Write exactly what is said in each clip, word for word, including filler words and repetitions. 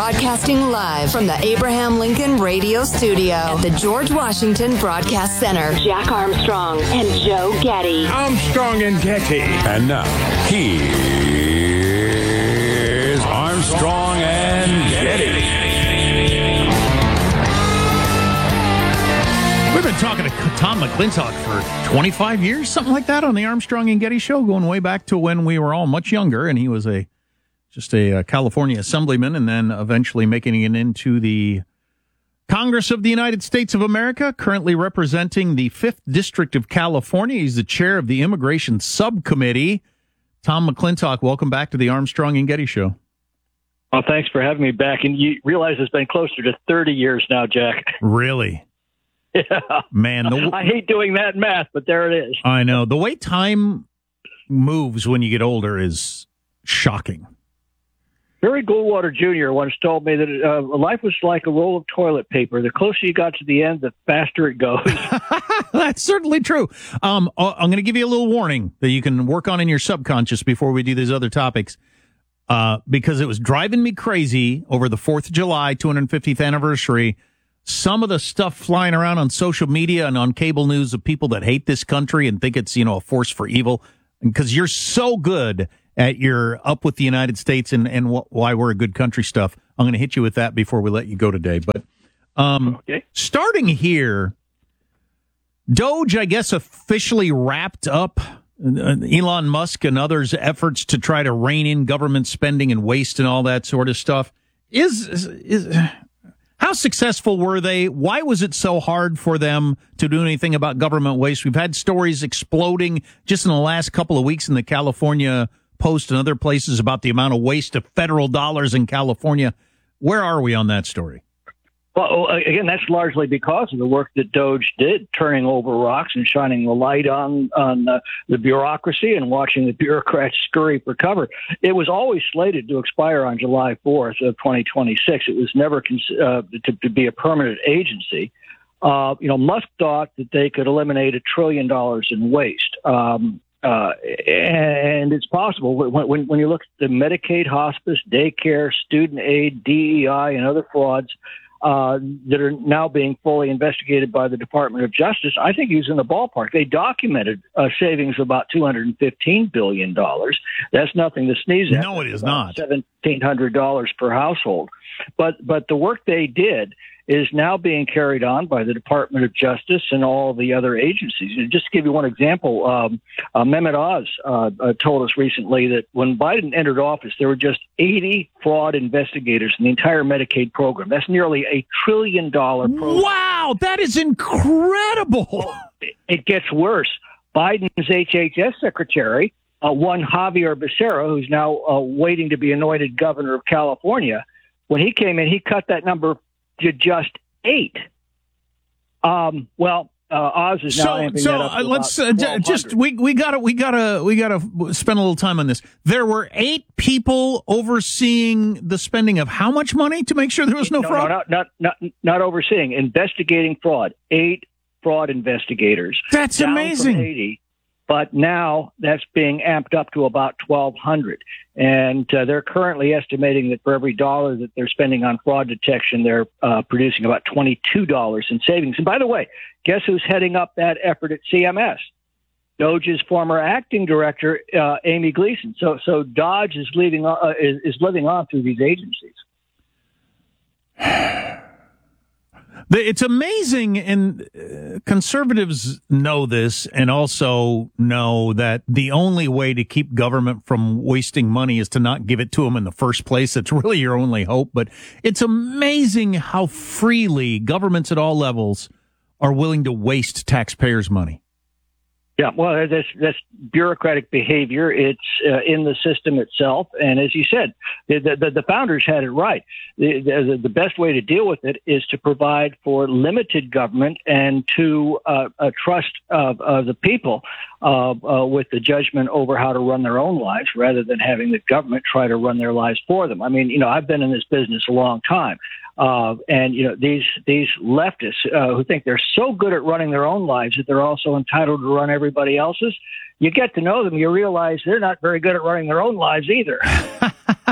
Broadcasting live from the Abraham Lincoln Radio Studio at the George Washington Broadcast Center. Jack Armstrong and Joe Getty. Armstrong and Getty. And now, here's Armstrong and Getty. We've been talking to Tom McClintock for twenty-five years, something like that, on the Armstrong and Getty show, going way back to when we were all much younger, and he was a just a, a California assemblyman, and then eventually making it into the Congress of the United States of America, currently representing the fifth District of California. He's the chair of the Immigration Subcommittee. Tom McClintock, welcome back to the Armstrong and Getty show. Well, thanks for having me back. And you realize it's been closer to thirty years now, Jack. Really? Yeah. Man, the, I hate doing that math, but there it is. I know. The way time moves when you get older is shocking. Barry Goldwater Junior once told me that uh, life was like a roll of toilet paper. The closer you got to the end, the faster it goes. That's certainly true. Um, I'm going to give you a little warning that you can work on in your subconscious before we do these other topics, uh, because it was driving me crazy over the fourth of July, two hundred fiftieth anniversary. Some of the stuff flying around on social media and on cable news of people that hate this country and think it's, you know, a force for evil, because you're so good at your up with the United States and, and wh- why we're a good country stuff. I'm going to hit you with that before we let you go today. But um, okay. Starting here, Doge, I guess, officially wrapped up Elon Musk and others' efforts to try to rein in government spending and waste and all that sort of stuff. Is, is, is How successful were they? Why was it so hard for them to do anything about government waste? We've had stories exploding just in the last couple of weeks in the California Post and other places about the amount of waste of federal dollars in California. Where are we on that story? Well, again, that's largely because of the work that Doge did, turning over rocks and shining the light on on uh, the bureaucracy and watching the bureaucrats scurry for cover. It was always slated to expire on July fourth of twenty twenty-six. It was never cons- uh, to, to be a permanent agency. Uh, you know, Musk thought that they could eliminate a trillion dollars in waste. Um, Uh, and it's possible when, when, when you look at the Medicaid, hospice, daycare, student aid, D E I, and other frauds uh, that are now being fully investigated by the Department of Justice. I think he's in the ballpark. They documented a savings of about two hundred fifteen billion dollars. That's nothing to sneeze at. No, it is not. seventeen hundred dollars per household. But but the work they did is now being carried on by the Department of Justice and all the other agencies. And just to give you one example, um, uh, Mehmet Oz uh, uh, told us recently that when Biden entered office, there were just eighty fraud investigators in the entire Medicaid program. That's nearly a trillion dollar program. Wow, that is incredible. It gets worse. Biden's H H S secretary, uh, one Javier Becerra, who's now uh, waiting to be anointed governor of California, when he came in, he cut that number to just eight. Um, well, uh, Oz is now so, amping so that up to uh, let's about uh, just we we gotta we gotta we gotta spend a little time on this. There were eight people overseeing the spending of how much money to make sure there was no, no fraud? No, not, not not not overseeing, investigating fraud. Eight fraud investigators. That's down amazing. From eighty, but now that's being amped up to about twelve hundred. And uh, they're currently estimating that for every dollar that they're spending on fraud detection, they're uh, producing about twenty-two dollars in savings. And by the way, guess who's heading up that effort at C M S? Doge's former acting director, uh, Amy Gleason. So, so Dodge is leaving uh, is, is living on through these agencies. It's amazing, and uh, conservatives know this and also know that the only way to keep government from wasting money is to not give it to them in the first place. It's really your only hope. But it's amazing how freely governments at all levels are willing to waste taxpayers' money. Yeah, well, that's, that's bureaucratic behavior. It's uh, in the system itself. And as you said, the, the, the founders had it right. The, the, the best way to deal with it is to provide for limited government and to uh, uh, trust uh, uh, the people uh, uh, with the judgment over how to run their own lives rather than having the government try to run their lives for them. I mean, you know, I've been in this business a long time. Uh, and, you know, these these leftists uh, who think they're so good at running their own lives that they're also entitled to run everybody else's, you get to know them, you realize they're not very good at running their own lives either.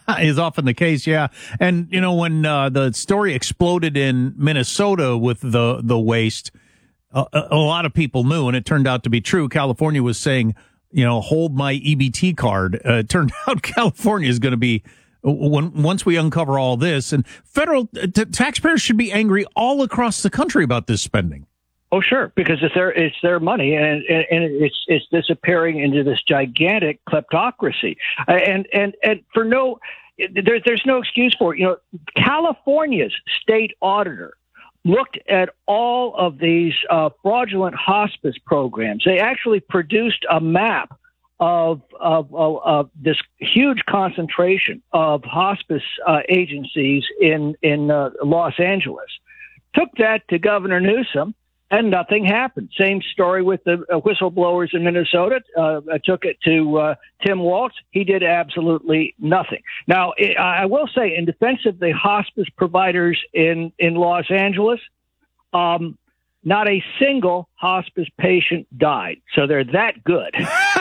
is often the case, yeah. And, you know, when uh, the story exploded in Minnesota with the, the waste, uh, a lot of people knew, and it turned out to be true. California was saying, you know, hold my E B T card. Uh, it turned out California is going to be, when once we uncover all this, and federal t- taxpayers should be angry all across the country about this spending. Oh, sure, because it's their it's their money, and, and and it's it's disappearing into this gigantic kleptocracy, uh, and and and for no, there, there's no excuse for it. You know, California's state auditor looked at all of these uh, fraudulent hospice programs. They actually produced a map of of, of, of this huge concentration of hospice uh, agencies in in uh, Los Angeles. Took that to Governor Newsom. And nothing happened. Same story with the uh, whistleblowers in Minnesota. Uh, I took it to uh, Tim Walz. He did absolutely nothing. Now, it, I will say, in defense of the hospice providers in, in Los Angeles, um, not a single hospice patient died. So they're that good.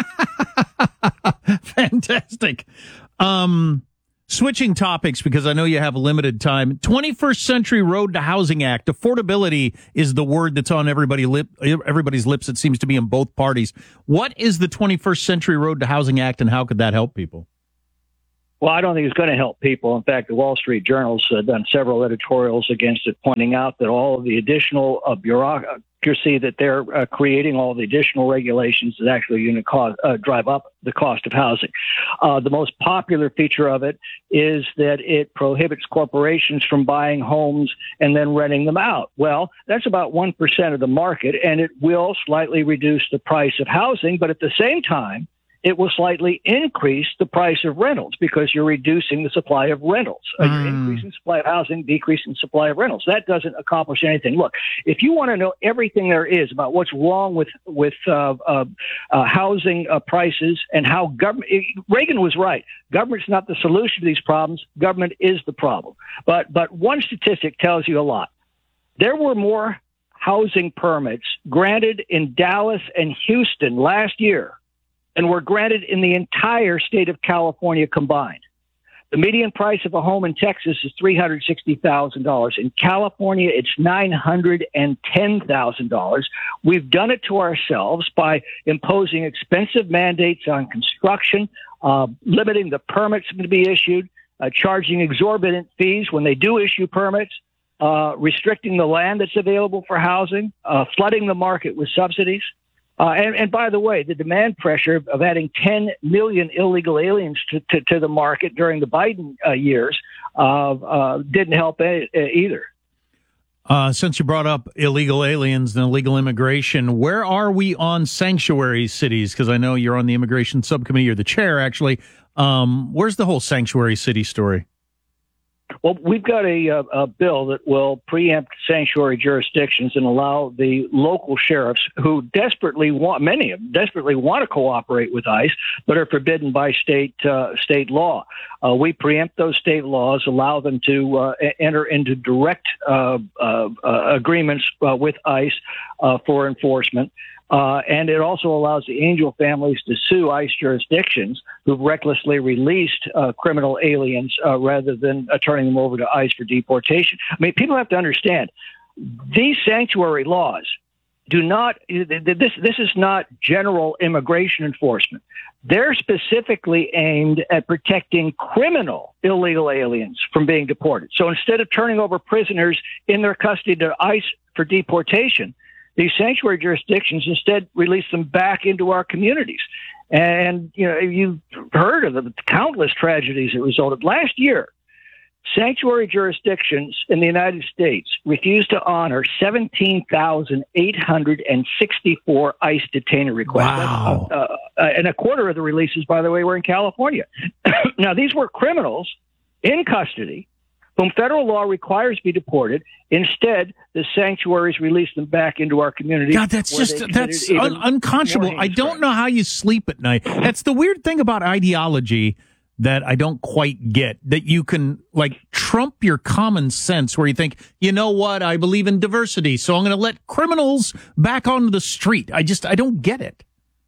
Fantastic. Um, Switching topics, because I know you have limited time. twenty-first Century Road to Housing Act. Affordability is the word that's on everybody lip, everybody's lips, it seems to be in both parties. What is the twenty-first Century Road to Housing Act, and how could that help people? Well, I don't think it's going to help people. In fact, the Wall Street Journal's uh, done several editorials against it, pointing out that all of the additional uh, bureaucracy that they're uh, creating, all the additional regulations, is actually going to cause, uh, drive up the cost of housing. Uh, the most popular feature of it is that it prohibits corporations from buying homes and then renting them out. Well, that's about one percent of the market, and it will slightly reduce the price of housing, but at the same time, it will slightly increase the price of rentals because you're reducing the supply of rentals. Uh, Mm. You're increasing supply of housing, decreasing supply of rentals. That doesn't accomplish anything. Look, if you want to know everything there is about what's wrong with with uh, uh, uh, housing uh, prices and how government, Reagan was right. Government's not the solution to these problems. Government is the problem. But but one statistic tells you a lot. There were more housing permits granted in Dallas and Houston last year and were granted in the entire state of California combined. The median price of a home in Texas is three hundred sixty thousand dollars. In California, it's nine hundred ten thousand dollars. We've done it to ourselves by imposing expensive mandates on construction, uh, limiting the permits to be issued, uh, charging exorbitant fees when they do issue permits, uh, restricting the land that's available for housing, uh, flooding the market with subsidies. Uh, and, and by the way, the demand pressure of adding ten million illegal aliens to, to, to the market during the Biden uh, years uh, uh, didn't help a- either. Uh, since you brought up illegal aliens and illegal immigration, where are we on sanctuary cities? Because I know you're on the immigration subcommittee, you're the chair, actually. Um, where's the whole sanctuary city story? Well, we've got a, a, a bill that will preempt sanctuary jurisdictions and allow the local sheriffs who desperately want, many of them desperately want to cooperate with ICE, but are forbidden by state uh, state law. Uh, we preempt those state laws, allow them to uh, enter into direct uh, uh, uh, agreements uh, with ICE uh, for enforcement. Uh, and it also allows the Angel families to sue ICE jurisdictions who've recklessly released uh, criminal aliens uh, rather than uh, turning them over to ICE for deportation. I mean, people have to understand these sanctuary laws do not. This this is not general immigration enforcement. They're specifically aimed at protecting criminal illegal aliens from being deported. So instead of turning over prisoners in their custody to ICE for deportation, these sanctuary jurisdictions instead release them back into our communities. And, you know, you've heard of the countless tragedies that resulted. Last year, sanctuary jurisdictions in the United States refused to honor seventeen thousand eight hundred sixty-four ICE detainer requests. Wow. Uh, uh, and a quarter of the releases, by the way, were in California. Now, these were criminals in custody whom federal law requires be deported. Instead, the sanctuaries release them back into our communities. God, that's just, that's un- unconscionable. I don't know how you sleep at night. That's the weird thing about ideology that I don't quite get, that you can, like, trump your common sense where you think, you know what, I believe in diversity, so I'm going to let criminals back onto the street. I just, I don't get it.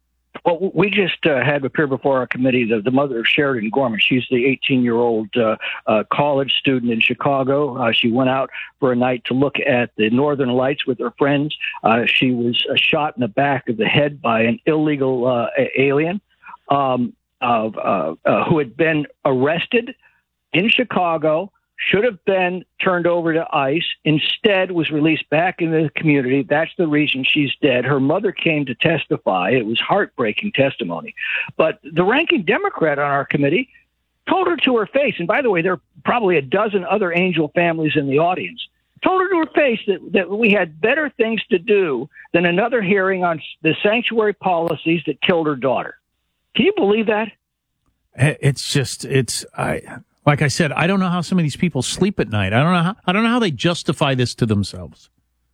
Well, we just uh, had appear before our committee the, the mother of Sheridan Gorman. She's the eighteen-year-old uh, uh, college student in Chicago. Uh, she went out for a night to look at the Northern Lights with her friends. Uh, she was uh, shot in the back of the head by an illegal uh, alien um, of, uh, uh, who had been arrested in Chicago, should have been turned over to ICE, instead was released back into the community. That's the reason she's dead. Her mother came to testify. It was heartbreaking testimony. But the ranking Democrat on our committee told her to her face, and by the way, there are probably a dozen other Angel families in the audience, told her to her face that, that we had better things to do than another hearing on the sanctuary policies that killed her daughter. Can you believe that? It's just, it's, I... Like I said, I don't know how some of these people sleep at night. I don't know how, I don't know how they justify this to themselves.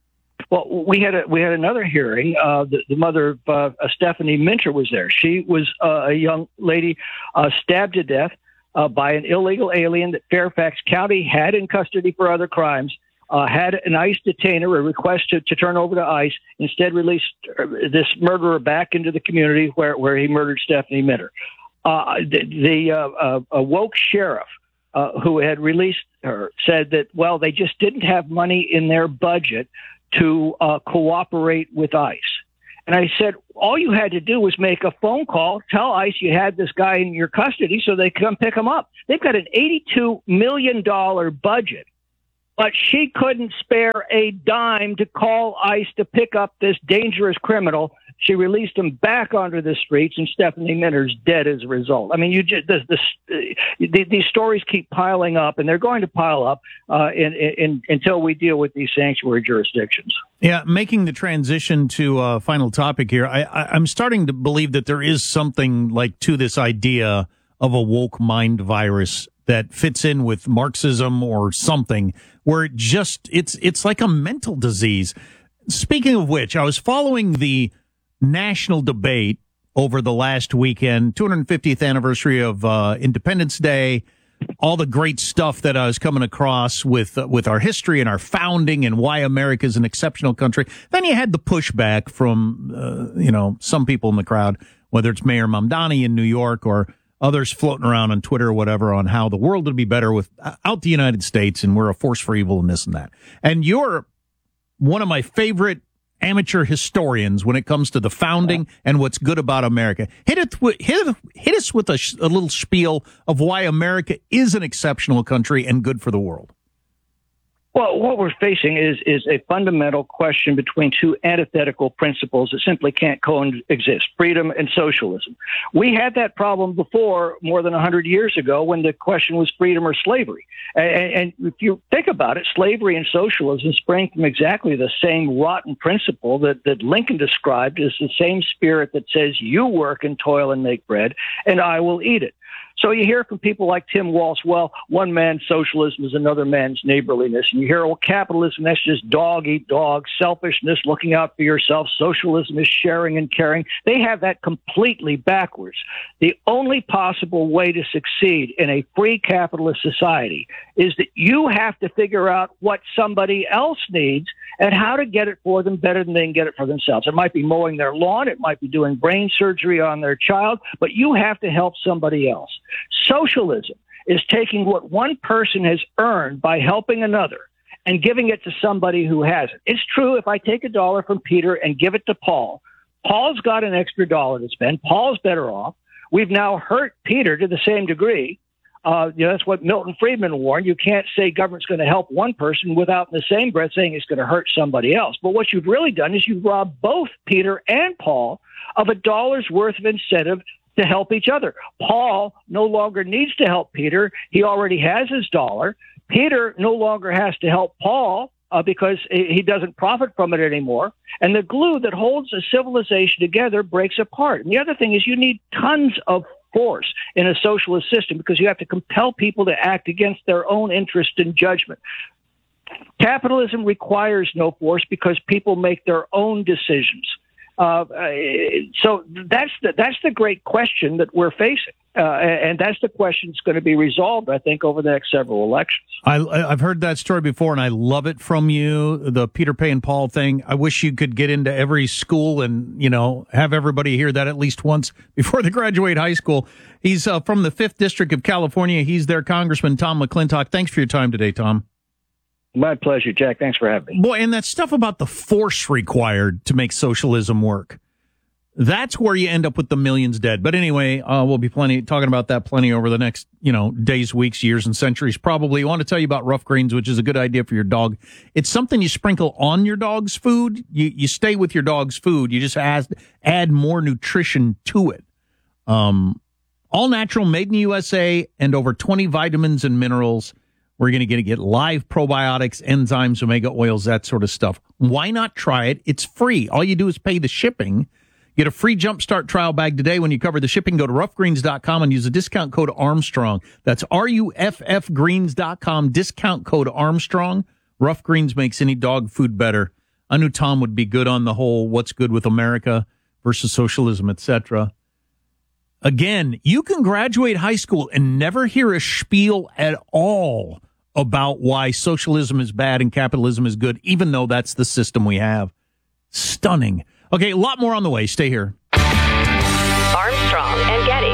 Well, we had a, we had another hearing. Uh, the, the mother of uh, Stephanie Minter was there. She was uh, a young lady uh, stabbed to death uh, by an illegal alien that Fairfax County had in custody for other crimes. Uh, had an ICE detainer, a request to, to turn over to ICE, instead released this murderer back into the community where, where he murdered Stephanie Minter. Uh, the the uh, uh, woke sheriff uh, who had released her said that, well, they just didn't have money in their budget to uh, cooperate with ICE. And I said, all you had to do was make a phone call, tell ICE you had this guy in your custody so they could come pick him up. They've got an eighty-two million dollars budget, but she couldn't spare a dime to call ICE to pick up this dangerous criminal. She released him back onto the streets, and Stephanie Minter's dead as a result. I mean, you just this, this, uh, these stories keep piling up, and they're going to pile up uh, in, in, until we deal with these sanctuary jurisdictions. Yeah, making the transition to a final topic here, I, I, I'm starting to believe that there is something like to this idea of a woke mind virus that fits in with Marxism or something, where it just it's it's like a mental disease. Speaking of which, I was following the national debate over the last weekend, two hundred fiftieth anniversary of uh, Independence Day, all the great stuff that I was coming across with uh, with our history and our founding and why America is an exceptional country. Then you had the pushback from, uh, you know, some people in the crowd, whether it's Mayor Mamdani in New York or others floating around on Twitter or whatever, on how the world would be better without the United States and we're a force for evil and this and that. And you're one of my favorite amateur historians when it comes to the founding and what's good about America. Hit it, hit, hit us with a, a little spiel of why America is an exceptional country and good for the world. Well, what we're facing is is a fundamental question between two antithetical principles that simply can't coexist: freedom and socialism. We had that problem before, more than one hundred years ago, when the question was freedom or slavery. And, and if you think about it, slavery and socialism spring from exactly the same rotten principle that, that Lincoln described as the same spirit that says, you work and toil and make bread, and I will eat it. So you hear from people like Tim Walsh, well, one man's socialism is another man's neighborliness. And you hear, well, capitalism, that's just dog eat dog, selfishness, looking out for yourself. Socialism is sharing and caring. They have that completely backwards. The only possible way to succeed in a free capitalist society is that you have to figure out what somebody else needs and how to get it for them better than they can get it for themselves. It might be mowing their lawn. It might be doing brain surgery on their child, but you have to help somebody else. Socialism is taking what one person has earned by helping another and giving it to somebody who hasn't. It's true, if I take a dollar from Peter and give it to Paul, Paul's got an extra dollar to spend. Paul's better off. We've now hurt Peter to the same degree. Uh, you know, that's what Milton Friedman warned. You can't say government's going to help one person without in the same breath saying it's going to hurt somebody else. But what you've really done is you've robbed both Peter and Paul of a dollar's worth of incentive to help each other. Paul no longer needs to help Peter. He already has his dollar. Peter no longer has to help Paul uh, because he doesn't profit from it anymore. And the glue that holds a civilization together breaks apart. And the other thing is you need tons of force in a socialist system because you have to compel people to act against their own interest and judgment. Capitalism requires no force because people make their own decisions. Uh, so that's the, that's the great question that we're facing. Uh, and that's the question that's going to be resolved, I think, over the next several elections. I, I've heard that story before, and I love it from you, the Peter Pan Paul thing. I wish you could get into every school and, you know, have everybody hear that at least once before they graduate high school. He's uh, from the fifth District of California. He's their Congressman, Tom McClintock. Thanks for your time today, Tom. My pleasure, Jack. Thanks for having me. Boy, and that stuff about the force required to make socialism work. That's where you end up with the millions dead. But anyway, uh, we'll be plenty talking about that plenty over the next, you know, days, weeks, years, and centuries. Probably. I want to tell you about Rough Greens, which is a good idea for your dog. It's something you sprinkle on your dog's food. You you stay with your dog's food. You just add, add more nutrition to it. Um, all natural, made in the U S A, and over twenty vitamins and minerals. We're going to get to get live probiotics, enzymes, omega oils, that sort of stuff. Why not try it? It's free. All you do is pay the shipping. Get a free Jumpstart trial bag today when you cover the shipping. Go to rough greens dot com and use the discount code Armstrong. That's R U F F greens dot com, discount code Armstrong. Rough Greens makes any dog food better. I knew Tom would be good on the whole what's good with America versus socialism, et cetera. Again, you can graduate high school and never hear a spiel at all about why socialism is bad and capitalism is good, even though that's the system we have. Stunning. Okay, a lot more on the way. Stay here. Armstrong and Getty.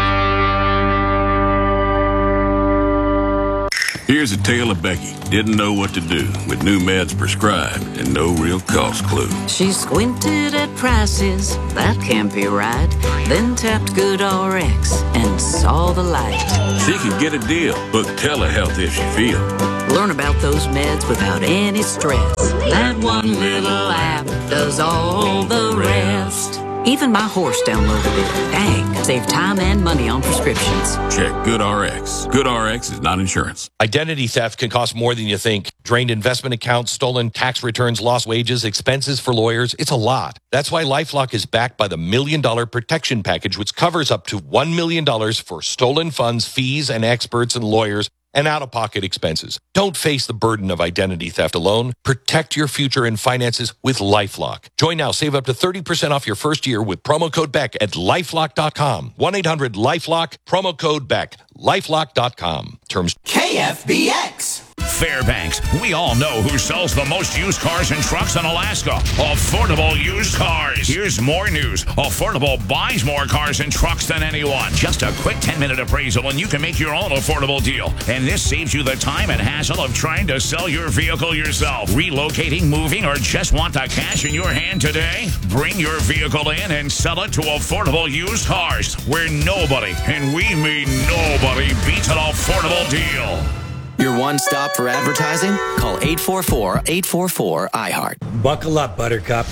Here's a tale of Becky. Didn't know what to do with new meds prescribed and no real cost clue. She squinted at prices, that can't be right. Then tapped GoodRx and saw the light. She could get a deal. Book telehealth if she feel. Learn about those meds without any stress. That one little app does all the rest. Even my horse downloaded it. Dang, save time and money on prescriptions. Check GoodRx. GoodRx is not insurance. Identity theft can cost more than you think. Drained investment accounts, stolen tax returns, lost wages, expenses for lawyers. It's a lot. That's why LifeLock is backed by the Million Dollar Protection Package, which covers up to one million dollars for stolen funds, fees, and experts and lawyers, and out-of-pocket expenses. Don't face the burden of identity theft alone. Protect your future and finances with LifeLock. Join now. Save up to thirty percent off your first year with promo code Beck at lifelock dot com. one eight hundred lifelock, promo code Beck. lifelock dot com. Terms. K F B X. Fairbanks, we all know who sells the most used cars and trucks in Alaska. Affordable Used Cars. Here's more news. Affordable buys more cars and trucks than anyone. Just a quick ten-minute appraisal and you can make your own affordable deal. And this saves you the time and hassle of trying to sell your vehicle yourself. Relocating, moving, or just want the cash in your hand today? Bring your vehicle in and sell it to Affordable Used Cars, where nobody, and we mean nobody, beats an affordable deal. Your one stop for advertising? Call eight four four, eight four four, I heart. Buckle up, Buttercup.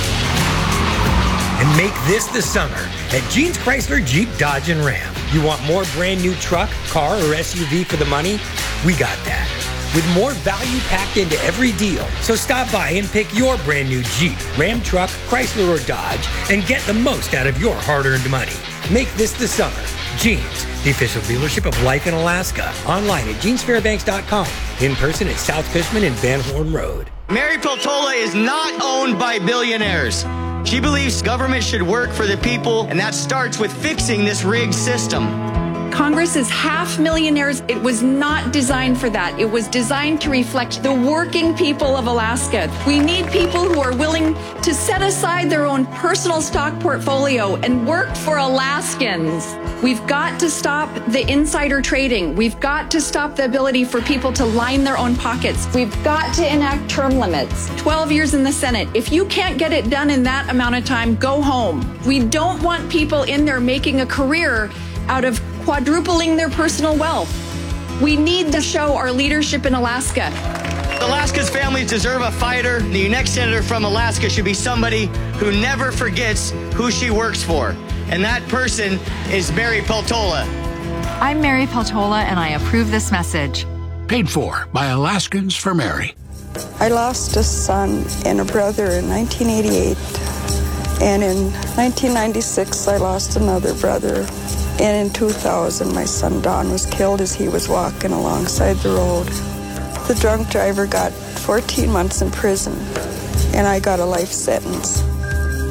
And make this the summer at Jeans Chrysler Jeep Dodge and Ram. You want more brand new truck, car, or S U V for the money? We got that. With more value packed into every deal. So stop by and pick your brand new Jeep, Ram truck, Chrysler, or Dodge and get the most out of your hard-earned money. Make this the summer. Jeans, the official dealership of Life in Alaska. Online at jeans fairbanks dot com. In person at South Fishman and Van Horn Road. Mary Peltola is not owned by billionaires. She believes government should work for the people, and that starts with fixing this rigged system. Congress is half millionaires. It was not designed for that. It was designed to reflect the working people of Alaska. We need people who are willing to set aside their own personal stock portfolio and work for Alaskans. We've got to stop the insider trading. We've got to stop the ability for people to line their own pockets. We've got to enact term limits. twelve years in the Senate. If you can't get it done in that amount of time, go home. We don't want people in there making a career out of quadrupling their personal wealth. We need to show our leadership in Alaska. Alaska's families deserve a fighter. The next senator from Alaska should be somebody who never forgets who she works for. And that person is Mary Peltola. I'm Mary Peltola, and I approve this message. Paid for by Alaskans for Mary. I lost a son and a brother in nineteen eighty-eight. And in nineteen ninety-six, I lost another brother. And in two thousand, my son Don was killed as he was walking alongside the road. The drunk driver got fourteen months in prison, and I got a life sentence.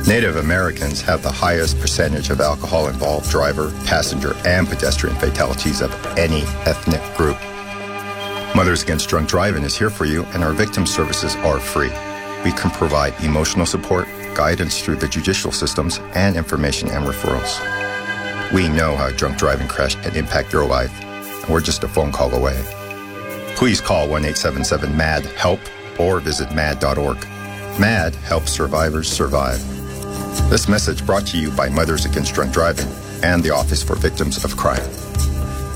Native Americans have the highest percentage of alcohol-involved driver, passenger, and pedestrian fatalities of any ethnic group. Mothers Against Drunk Driving is here for you, and our victim services are free. We can provide emotional support, guidance through the judicial systems, and information and referrals. We know how a drunk driving crash can impact your life, and we're just a phone call away. Please call one eight seven seven M A D HELP or visit mad dot org. MAD helps survivors survive. This message brought to you by Mothers Against Drunk Driving and the Office for Victims of Crime.